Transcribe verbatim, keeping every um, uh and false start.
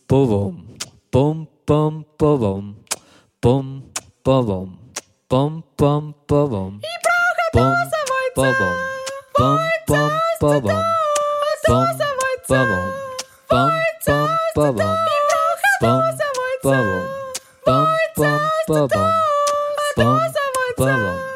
Bum, bum, bum, bum, bum, bum, bum, bum, bum. Ich brauche Dose Weizen, Weizen aus der Dose, Dose Weizen, Weizen aus der Dose. Ich brauche Dose Weizen, Weizen aus der Dose, Dose Weizen.